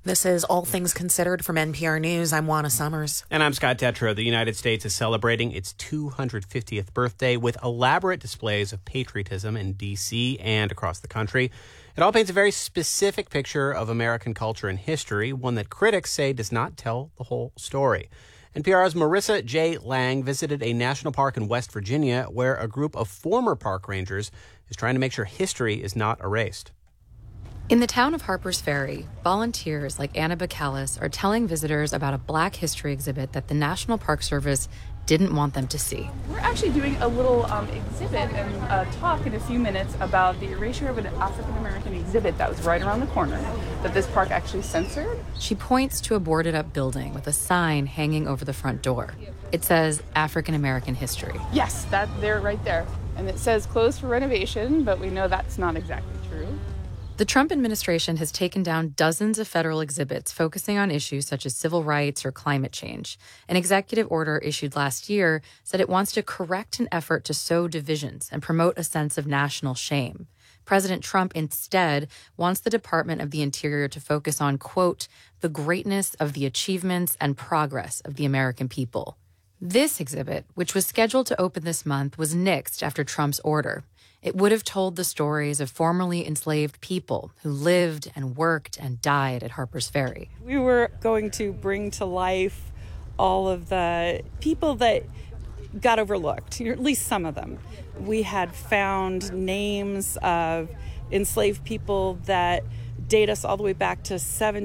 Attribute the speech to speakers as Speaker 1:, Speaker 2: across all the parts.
Speaker 1: This is All Things Considered from NPR News. I'm Juana Summers.
Speaker 2: And I'm Scott Detrow. The United States is celebrating its 250th birthday with elaborate displays of patriotism in D.C. and across the country. It all paints a very specific picture of American culture and history, one that critics say does not tell the whole story. NPR's Marissa J. Lang visited a national park in West Virginia where a group of former park rangers is trying to make sure history is not erased.
Speaker 3: In the town of Harpers Ferry, volunteers like Anna Bacallis are telling visitors about a Black history exhibit that the National Park Service didn't want them to see.
Speaker 4: We're actually doing a little exhibit and talk in a few minutes about the erasure of an African-American exhibit that was right around the corner that this park actually censored.
Speaker 3: She points to a boarded-up building with a sign hanging over the front door. It says African-American history.
Speaker 4: Yes, that there, right there. And it says closed for renovation, but we know that's not exactly true.
Speaker 3: The Trump administration has taken down dozens of federal exhibits focusing on issues such as civil rights or climate change. An executive order issued last year said it wants to correct an effort to sow divisions and promote a sense of national shame. President Trump instead wants the Department of the Interior to focus on, quote, the greatness of the achievements and progress of the American people. This exhibit, which was scheduled to open this month, was nixed after Trump's order. It would have told the stories of formerly enslaved people who lived and worked and died at Harpers Ferry.
Speaker 5: We were going to bring to life all of the people that got overlooked, or at least some of them. We had found names of enslaved people that date us all the way back to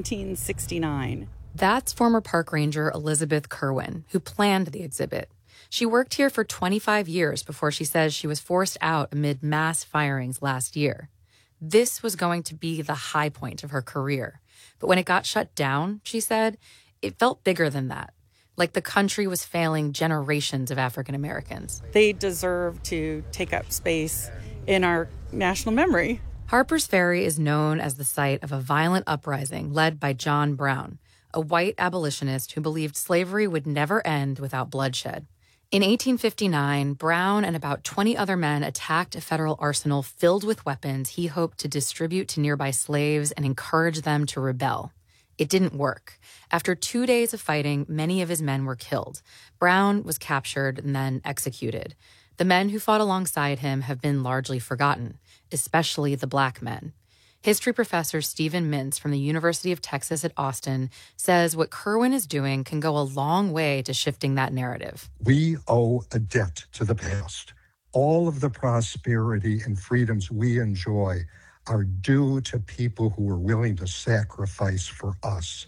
Speaker 5: 1769.
Speaker 3: That's former park ranger Elizabeth Kerwin, who planned the exhibit. She worked here for 25 years before she says she was forced out amid mass firings last year. This was going to be the high point of her career. But when it got shut down, she said, it felt bigger than that, like the country was failing generations of African Americans.
Speaker 5: They deserve to take up space in our national memory.
Speaker 3: Harpers Ferry is known as the site of a violent uprising led by John Brown, a white abolitionist who believed slavery would never end without bloodshed. In 1859, Brown and about 20 other men attacked a federal arsenal filled with weapons he hoped to distribute to nearby slaves and encourage them to rebel. It didn't work. After 2 days of fighting, many of his men were killed. Brown was captured and then executed. The men who fought alongside him have been largely forgotten, especially the Black men. History professor Stephen Mintz from the University of Texas at Austin says what Kerwin is doing can go a long way to shifting that narrative.
Speaker 6: We owe a debt to the past. All of the prosperity and freedoms we enjoy are due to people who were willing to sacrifice for us.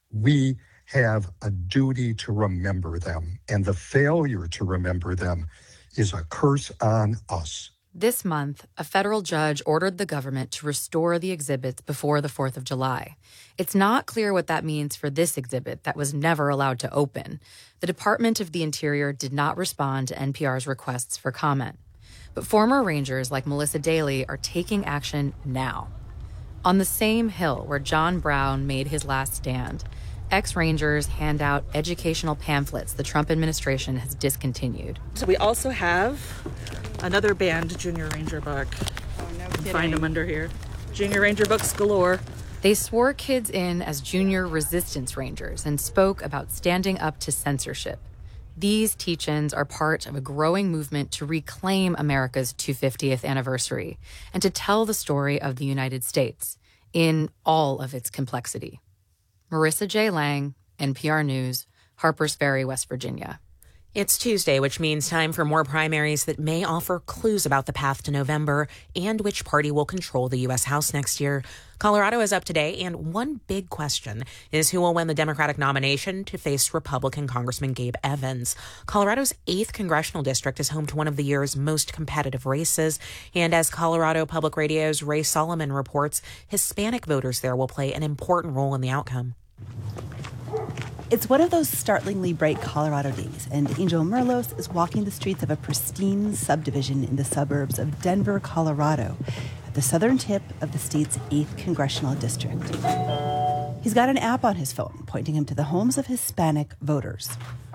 Speaker 6: We have a duty to remember them, and the failure to remember them is a curse on us.
Speaker 3: This month, a federal judge ordered the government to restore the exhibits before the 4th of July. It's not clear what that means for this exhibit that was never allowed to open. The Department of the Interior did not respond to NPR's requests for comment. But former rangers like Melissa Daly are taking action now. On the same hill where John Brown made his last stand, ex-rangers hand out educational pamphlets the Trump administration has discontinued.
Speaker 5: So we also have another banned Junior Ranger book.
Speaker 4: Oh, no kidding.
Speaker 5: Find them under here. Junior Ranger books galore.
Speaker 3: They swore kids in as junior resistance rangers and spoke about standing up to censorship. These teach-ins are part of a growing movement to reclaim America's 250th anniversary and to tell the story of the United States in all of its complexity. Marissa J. Lang, NPR News, Harpers Ferry, West Virginia.
Speaker 1: It's Tuesday, which means time for more primaries that may offer clues about the path to November and which party will control the U.S. House next year. Colorado is up today, and one big question is who will win the Democratic nomination to face Republican Congressman Gabe Evans. Colorado's 8th congressional district is home to one of the year's most competitive races, and as Colorado Public Radio's Ray Solomon reports, Hispanic voters there will play an important role in the outcome.
Speaker 7: It's one of those startlingly bright Colorado days, and Angel Merlos is walking the streets of a pristine subdivision in the suburbs of Denver, Colorado, at the southern tip of the state's 8th congressional district. He's got an app on his phone pointing him to the homes of Hispanic voters.